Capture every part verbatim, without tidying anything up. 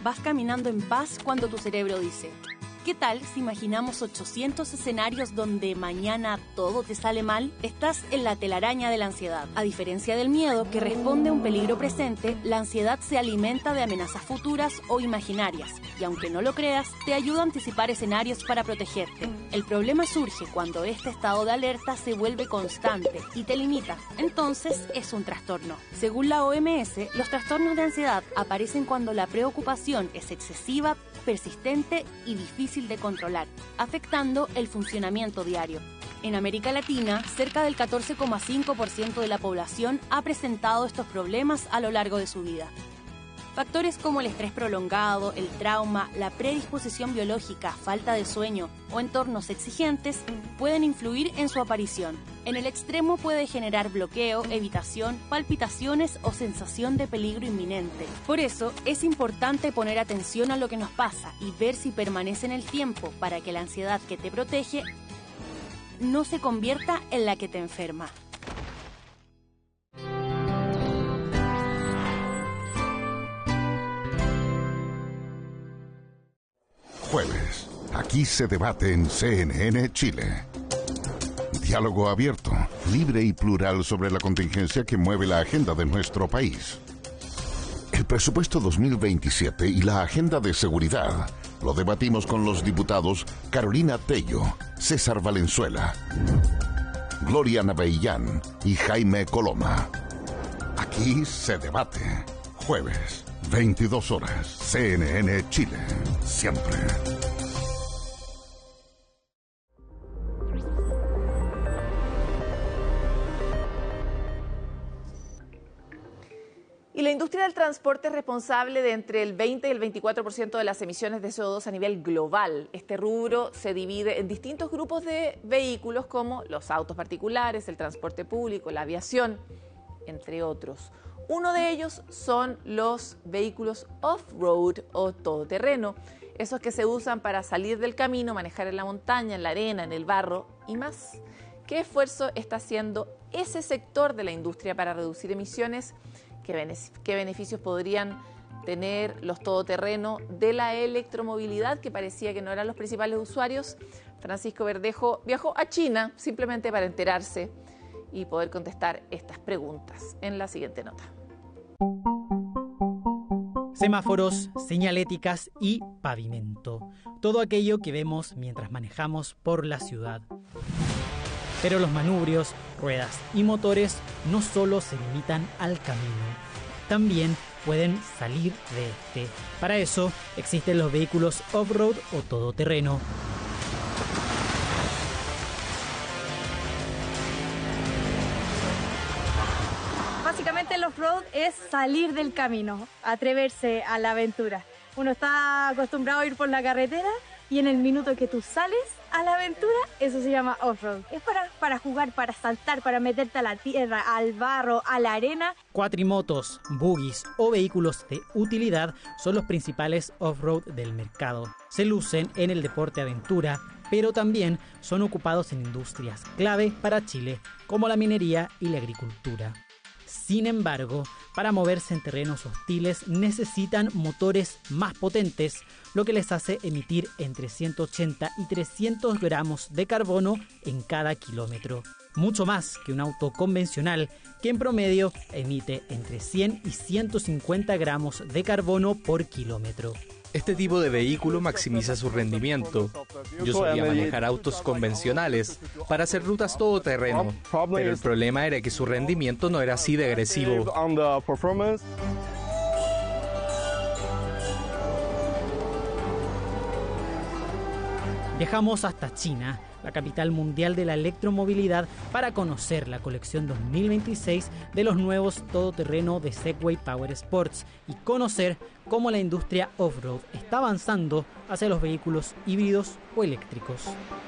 Vas caminando en paz cuando tu cerebro dice: ¿qué tal si imaginamos ochocientos escenarios donde mañana todo te sale mal? Estás en la telaraña de la ansiedad. A diferencia del miedo, que responde a un peligro presente, la ansiedad se alimenta de amenazas futuras o imaginarias, y aunque no lo creas, te ayuda a anticipar escenarios para protegerte. El problema surge cuando este estado de alerta se vuelve constante y te limita. Entonces es un trastorno. Según la O M S, los trastornos de ansiedad aparecen cuando la preocupación es excesiva, persistente y difícil de controlar, afectando el funcionamiento diario. En América Latina, cerca del catorce coma cinco por ciento de la población ha presentado estos problemas a lo largo de su vida. Factores como el estrés prolongado, el trauma, la predisposición biológica, falta de sueño o entornos exigentes pueden influir en su aparición. En el extremo puede generar bloqueo, evitación, palpitaciones o sensación de peligro inminente. Por eso, es importante poner atención a lo que nos pasa y ver si permanece en el tiempo para que la ansiedad que te protege no se convierta en la que te enferma. Jueves. Aquí se debate en C N N Chile. Diálogo abierto, libre y plural sobre la contingencia que mueve la agenda de nuestro país. El presupuesto dos mil veintisiete y la agenda de seguridad lo debatimos con los diputados Carolina Tello, César Valenzuela, Gloria Navellán y Jaime Coloma. Aquí se debate. Jueves, veintidós horas, C N N Chile. Siempre. Y la industria del transporte es responsable de entre el veinte y el veinticuatro por ciento de las emisiones de C O dos a nivel global. Este rubro se divide en distintos grupos de vehículos como los autos particulares, el transporte público, la aviación, entre otros. Uno de ellos son los vehículos off-road o todoterreno, esos que se usan para salir del camino, manejar en la montaña, en la arena, en el barro y más. ¿Qué esfuerzo está haciendo ese sector de la industria para reducir emisiones? ¿Qué beneficios podrían tener los todoterreno de la electromovilidad, que parecía que no eran los principales usuarios? Francisco Verdejo viajó a China simplemente para enterarse y poder contestar estas preguntas en la siguiente nota. Semáforos, señaléticas y pavimento. Todo aquello que vemos mientras manejamos por la ciudad. Pero los manubrios, ruedas y motores no solo se limitan al camino, también pueden salir de este. Para eso existen los vehículos off-road o todoterreno. Básicamente el off-road es salir del camino, atreverse a la aventura. Uno está acostumbrado a ir por la carretera y en el minuto que tú sales a la aventura, eso se llama off-road. Es para, para jugar, para saltar, para meterte a la tierra, al barro, a la arena. Cuatrimotos, buggies o vehículos de utilidad son los principales off-road del mercado. Se lucen en el deporte aventura, pero también son ocupados en industrias clave para Chile, como la minería y la agricultura. Sin embargo, para moverse en terrenos hostiles necesitan motores más potentes, lo que les hace emitir entre ciento ochenta y trescientos gramos de carbono en cada kilómetro. Mucho más que un auto convencional, que en promedio emite entre cien y ciento cincuenta gramos de carbono por kilómetro. Este tipo de vehículo maximiza su rendimiento. Yo solía manejar autos convencionales para hacer rutas todoterreno, pero el problema era que su rendimiento no era así de agresivo. Viajamos hasta China, la capital mundial de la electromovilidad, para conocer la colección dos mil veintiséis de los nuevos todoterreno de Segway Power Sports y conocer cómo la industria off-road está avanzando hacia los vehículos híbridos o eléctricos.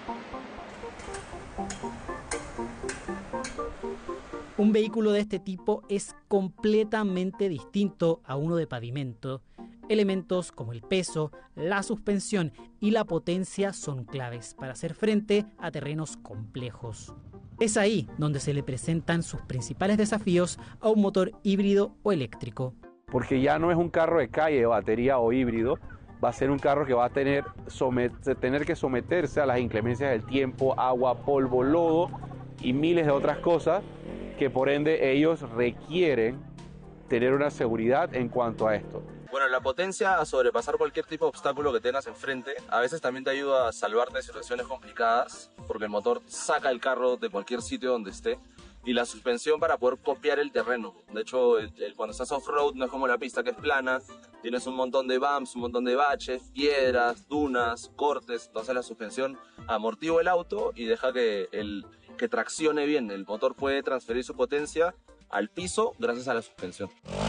Un vehículo de este tipo es completamente distinto a uno de pavimento. Elementos como el peso, la suspensión y la potencia son claves para hacer frente a terrenos complejos. Es ahí donde se le presentan sus principales desafíos a un motor híbrido o eléctrico. porque ya no es un carro de calle de batería o híbrido, va a ser un carro que va a tener, somet- tener que someterse a las inclemencias del tiempo, agua, polvo, lodo y miles de otras cosas que por ende ellos requieren tener una seguridad en cuanto a esto. Bueno, la potencia a sobrepasar cualquier tipo de obstáculo que tengas enfrente, a veces también te ayuda a salvarte de situaciones complicadas, porque el motor saca el carro de cualquier sitio donde esté, y la suspensión para poder copiar el terreno. De hecho, el, el, cuando estás off-road no es como la pista que es plana, tienes un montón de bumps, un montón de baches, piedras, dunas, cortes, entonces la suspensión amortigua el auto y deja que, el, que traccione bien. El motor puede transferir su potencia al piso gracias a la suspensión.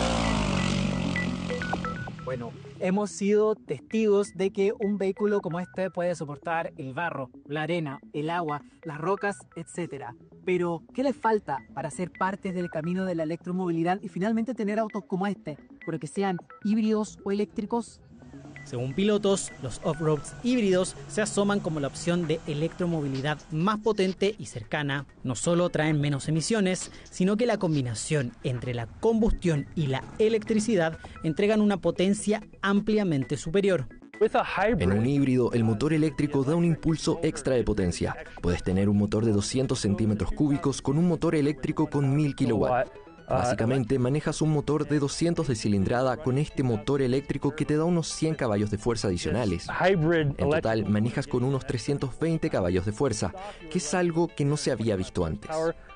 Bueno, hemos sido testigos de que un vehículo como este puede soportar el barro, la arena, el agua, las rocas, etcétera. Pero, ¿qué les falta para ser parte del camino de la electromovilidad y finalmente tener autos como este, pero que sean híbridos o eléctricos? Según pilotos, los off-roads híbridos se asoman como la opción de electromovilidad más potente y cercana. No solo traen menos emisiones, sino que la combinación entre la combustión y la electricidad entregan una potencia ampliamente superior. En un híbrido, el motor eléctrico da un impulso extra de potencia. Puedes tener un motor de doscientos centímetros cúbicos con un motor eléctrico con mil kilowatts. Básicamente manejas un motor de doscientos de cilindrada con este motor eléctrico que te da unos cien caballos de fuerza adicionales. En total manejas con unos trescientos veinte caballos de fuerza, que es algo que no se había visto antes.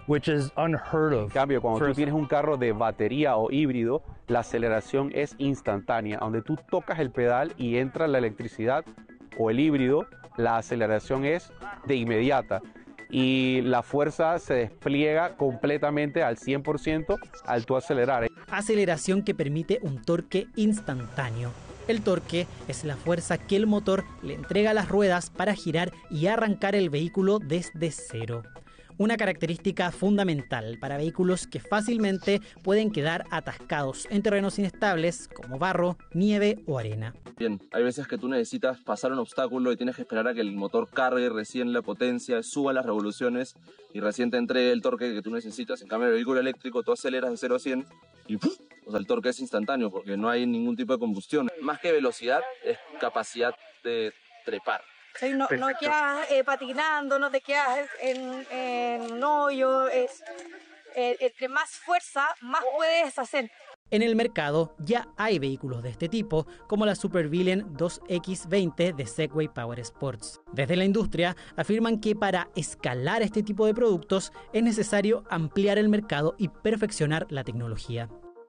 En cambio, cuando tú tienes un carro de batería o híbrido, la aceleración es instantánea. Donde tú tocas el pedal y entra la electricidad o el híbrido, la aceleración es de inmediata. Y la fuerza se despliega completamente al cien por ciento al tú acelerar. Aceleración que permite un torque instantáneo. El torque es la fuerza que el motor le entrega a las ruedas para girar y arrancar el vehículo desde cero. Una característica fundamental para vehículos que fácilmente pueden quedar atascados en terrenos inestables como barro, nieve o arena. Bien, hay veces que tú necesitas pasar un obstáculo y tienes que esperar a que el motor cargue recién la potencia, suba las revoluciones y recién te entregue el torque que tú necesitas. En cambio, el vehículo eléctrico tú aceleras de cero a cien y ¡puf! O sea, el torque es instantáneo porque no hay ningún tipo de combustión. Más que velocidad, es capacidad de trepar. Sí, no, no quedas eh, patinando, no te quedas en, en un hoyo. Es, eh, entre más fuerza, más puedes hacer. En el mercado ya hay vehículos de este tipo, como la Supervillain dos equis veinte de Segway Power Sports. Desde la industria afirman que para escalar este tipo de productos es necesario ampliar el mercado y perfeccionar la tecnología.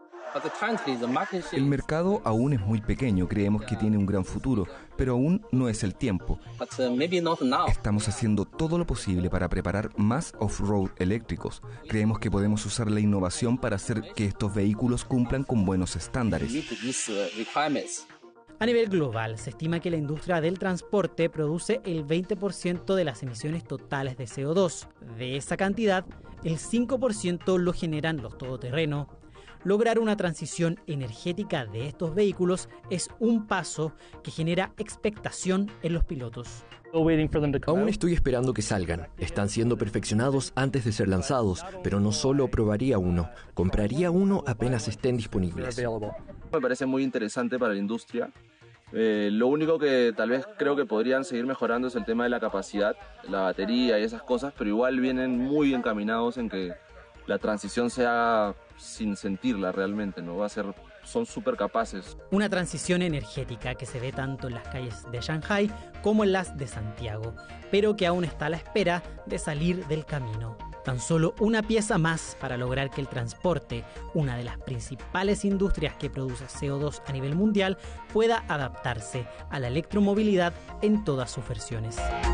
El mercado aún es muy pequeño, creemos que tiene un gran futuro, pero aún no es el tiempo. Estamos haciendo todo lo posible para preparar más off-road eléctricos. Creemos que podemos usar la innovación para hacer que estos vehículos cumplan con buenos estándares. A nivel global, se estima que la industria del transporte produce el veinte por ciento de las emisiones totales de C O dos. De esa cantidad, el cinco por ciento lo generan los todoterrenos. Lograr una transición energética de estos vehículos es un paso que genera expectación en los pilotos. Aún estoy esperando que salgan. Están siendo perfeccionados antes de ser lanzados, pero no solo probaría uno, compraría uno apenas estén disponibles. Me parece muy interesante para la industria. Eh, lo único que tal vez creo que podrían seguir mejorando es el tema de la capacidad, la batería y esas cosas, pero igual vienen muy encaminados en que la transición se haga sin sentirla realmente, ¿no? Va a ser, son súper capaces. Una transición energética que se ve tanto en las calles de Shanghái como en las de Santiago, pero que aún está a la espera de salir del camino. Tan solo una pieza más para lograr que el transporte, una de las principales industrias que produce C O dos a nivel mundial, pueda adaptarse a la electromovilidad en todas sus versiones.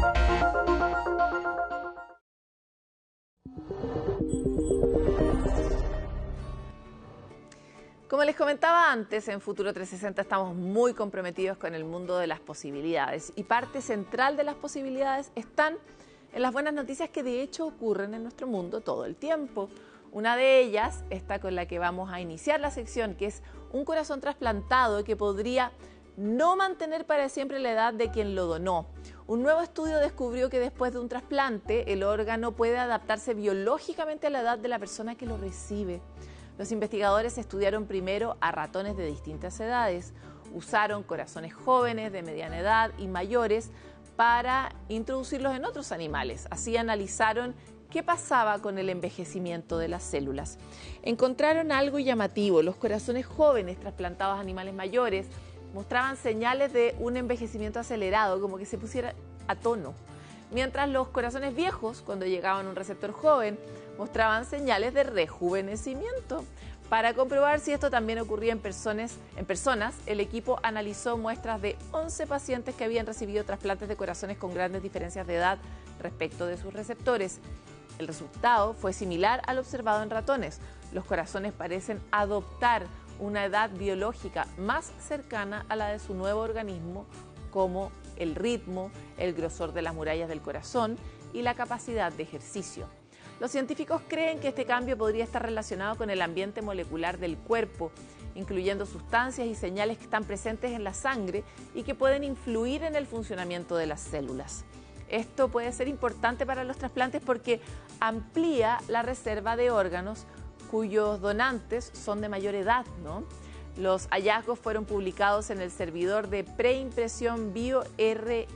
Como les comentaba antes, en Futuro trescientos sesenta estamos muy comprometidos con el mundo de las posibilidades y parte central de las posibilidades están en las buenas noticias que de hecho ocurren en nuestro mundo todo el tiempo. Una de ellas está con la que vamos a iniciar la sección, que es un corazón trasplantado que podría no mantener para siempre la edad de quien lo donó. Un nuevo estudio descubrió que después de un trasplante, el órgano puede adaptarse biológicamente a la edad de la persona que lo recibe. Los investigadores estudiaron primero a ratones de distintas edades, usaron corazones jóvenes, de mediana edad y mayores para introducirlos en otros animales. Así analizaron qué pasaba con el envejecimiento de las células. Encontraron algo llamativo. Los corazones jóvenes trasplantados a animales mayores mostraban señales de un envejecimiento acelerado, como que se pusiera a tono. Mientras los corazones viejos, cuando llegaban a un receptor joven, mostraban señales de rejuvenecimiento. Para comprobar si esto también ocurría en personas, en personas, el equipo analizó muestras de once pacientes que habían recibido trasplantes de corazones con grandes diferencias de edad respecto de sus receptores. El resultado fue similar al observado en ratones. Los corazones parecen adoptar una edad biológica más cercana a la de su nuevo organismo, como el ritmo, el grosor de las murallas del corazón y la capacidad de ejercicio. Los científicos creen que este cambio podría estar relacionado con el ambiente molecular del cuerpo, incluyendo sustancias y señales que están presentes en la sangre y que pueden influir en el funcionamiento de las células. Esto puede ser importante para los trasplantes porque amplía la reserva de órganos cuyos donantes son de mayor edad, ¿no? Los hallazgos fueron publicados en el servidor de preimpresión BioRxiv,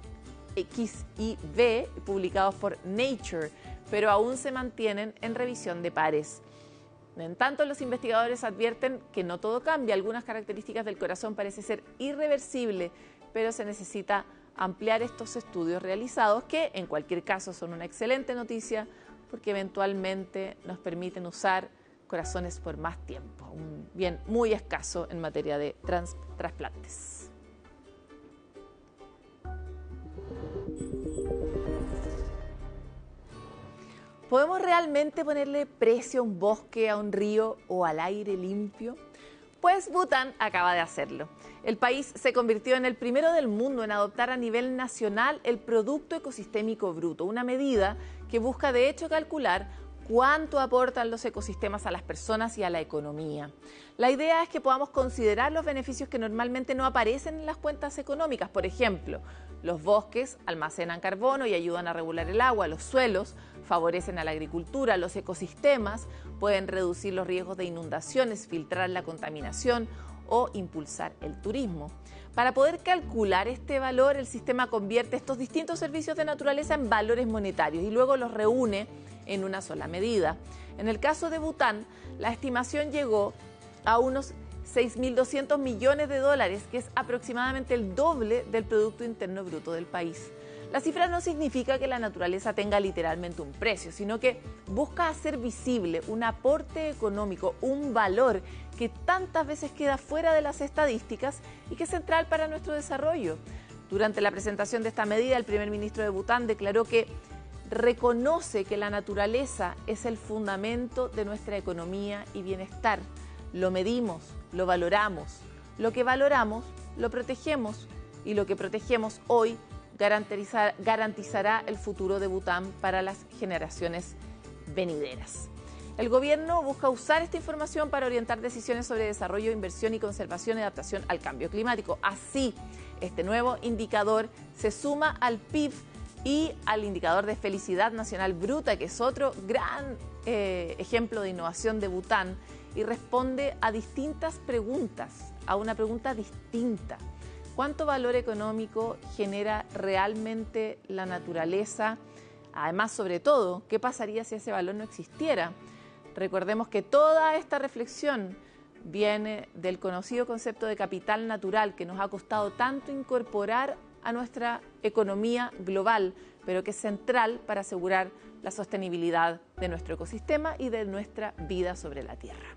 publicados por Nature, pero aún se mantienen en revisión de pares. En tanto, los investigadores advierten que no todo cambia. Algunas características del corazón parecen ser irreversibles, pero se necesita ampliar estos estudios realizados, que en cualquier caso son una excelente noticia porque eventualmente nos permiten usar corazones por más tiempo, un bien muy escaso en materia de trans trasplantes. ¿Podemos realmente ponerle precio a un bosque, a un río o al aire limpio? Pues Bután acaba de hacerlo. El país se convirtió en el primero del mundo en adoptar a nivel nacional el Producto Ecosistémico Bruto, una medida que busca de hecho calcular cuánto aportan los ecosistemas a las personas y a la economía. La idea es que podamos considerar los beneficios que normalmente no aparecen en las cuentas económicas. Por ejemplo, los bosques almacenan carbono y ayudan a regular el agua, los suelos favorecen a la agricultura, los ecosistemas pueden reducir los riesgos de inundaciones, filtrar la contaminación o impulsar el turismo. Para poder calcular este valor, el sistema convierte estos distintos servicios de naturaleza en valores monetarios y luego los reúne en una sola medida. En el caso de Bután, la estimación llegó a unos seis mil doscientos millones de dólares, que es aproximadamente el doble del Producto Interno Bruto del país. La cifra no significa que la naturaleza tenga literalmente un precio, sino que busca hacer visible un aporte económico, un valor que tantas veces queda fuera de las estadísticas y que es central para nuestro desarrollo. Durante la presentación de esta medida, el primer ministro de Bután declaró que reconoce que la naturaleza es el fundamento de nuestra economía y bienestar. Lo medimos, lo valoramos. Lo que valoramos, lo protegemos. Y lo que protegemos hoy garantizar, garantizará el futuro de Bután para las generaciones venideras. El gobierno busca usar esta información para orientar decisiones sobre desarrollo, inversión y conservación y adaptación al cambio climático. Así, este nuevo indicador se suma al P I B y al indicador de felicidad nacional bruta, que es otro gran eh, ejemplo de innovación de Bután, y responde a distintas preguntas, a una pregunta distinta. ¿Cuánto valor económico genera realmente la naturaleza? Además, sobre todo, ¿qué pasaría si ese valor no existiera? Recordemos que toda esta reflexión viene del conocido concepto de capital natural que nos ha costado tanto incorporar a nuestra economía global, pero que es central para asegurar la sostenibilidad de nuestro ecosistema y de nuestra vida sobre la Tierra.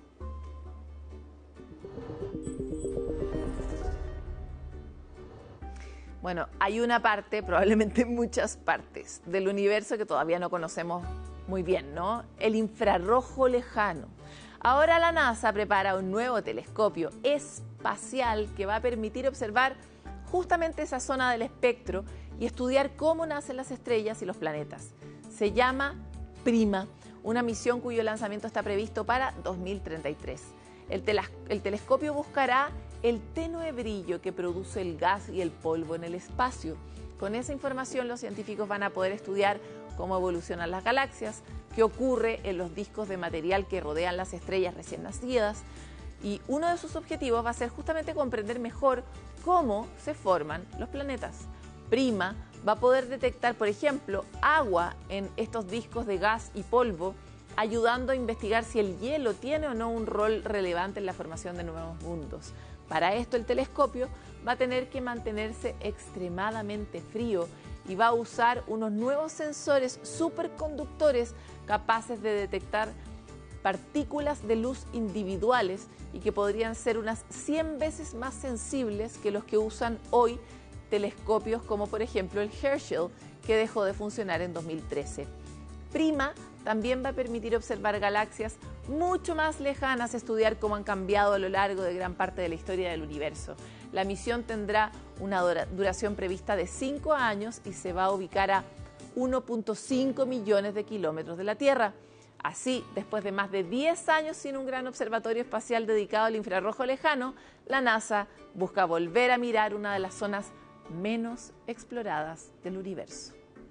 Bueno, hay una parte, probablemente muchas partes, del universo que todavía no conocemos muy bien, ¿no? El infrarrojo lejano. Ahora la NASA prepara un nuevo telescopio espacial que va a permitir observar justamente esa zona del espectro y estudiar cómo nacen las estrellas y los planetas. Se llama PRIMA, una misión cuyo lanzamiento está previsto para dos mil treinta y tres. El, telas- el telescopio buscará el tenue brillo que produce el gas y el polvo en el espacio. Con esa información, los científicos van a poder estudiar cómo evolucionan las galaxias, qué ocurre en los discos de material que rodean las estrellas recién nacidas. Y uno de sus objetivos va a ser justamente comprender mejor cómo se forman los planetas. PRIMA va a poder detectar, por ejemplo, agua en estos discos de gas y polvo, ayudando a investigar si el hielo tiene o no un rol relevante en la formación de nuevos mundos. Para esto, el telescopio va a tener que mantenerse extremadamente frío y va a usar unos nuevos sensores superconductores capaces de detectar partículas de luz individuales y que podrían ser unas cien veces más sensibles que los que usan hoy telescopios como por ejemplo el Herschel, que dejó de funcionar en dos mil trece. PRIMA también va a permitir observar galaxias mucho más lejanas, estudiar cómo han cambiado a lo largo de gran parte de la historia del universo. La misión tendrá una duración prevista de cinco años y se va a ubicar a uno punto cinco millones de kilómetros de la Tierra. Así, después de más de diez años sin un gran observatorio espacial dedicado al infrarrojo lejano, la NASA busca volver a mirar una de las zonas menos exploradas del universo.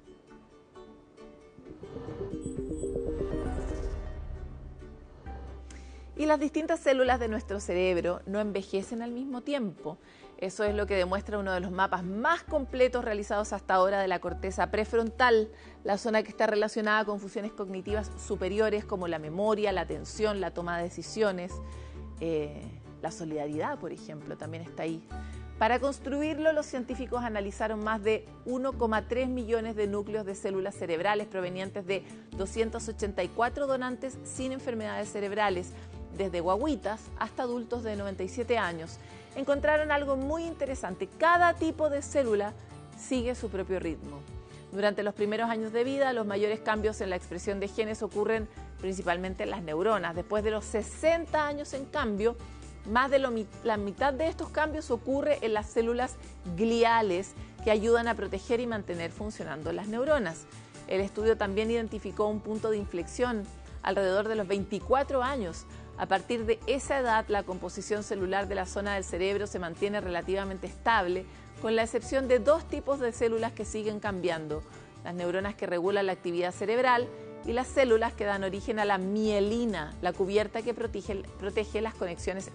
Y las distintas células de nuestro cerebro no envejecen al mismo tiempo. Eso es lo que demuestra uno de los mapas más completos realizados hasta ahora de la corteza prefrontal, la zona que está relacionada con funciones cognitivas superiores como la memoria, la atención, la toma de decisiones, eh, la solidaridad, por ejemplo, también está ahí. Para construirlo, los científicos analizaron más de uno coma tres millones de núcleos de células cerebrales provenientes de doscientos ochenta y cuatro donantes sin enfermedades cerebrales, desde guaguitas hasta adultos de noventa y siete años. Encontraron algo muy interesante. Cada tipo de célula sigue su propio ritmo. Durante los primeros años de vida, los mayores cambios en la expresión de genes ocurren principalmente en las neuronas. Después de los sesenta años, en cambio, más de lo, la mitad de estos cambios ocurre en las células gliales, que ayudan a proteger y mantener funcionando las neuronas. El estudio también identificó un punto de inflexión alrededor de los veinticuatro años. A partir de esa edad, la composición celular de la zona del cerebro se mantiene relativamente estable, con la excepción de dos tipos de células que siguen cambiando: las neuronas que regulan la actividad cerebral y las células que dan origen a la mielina, la cubierta que protege, protege las conexiones